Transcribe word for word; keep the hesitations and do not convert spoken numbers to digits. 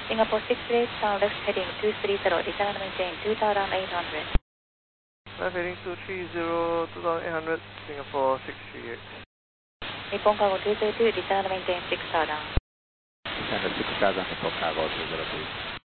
Singapore six eight, turn left heading two three zero, descend and maintain two thousand eight hundred. Left heading two three zero, two thousand eight hundred, Singapore six three eight. Nippon Cargo two zero two, descend and maintain six thousand. Descend at six thousand, Nippon Cargo two zero two.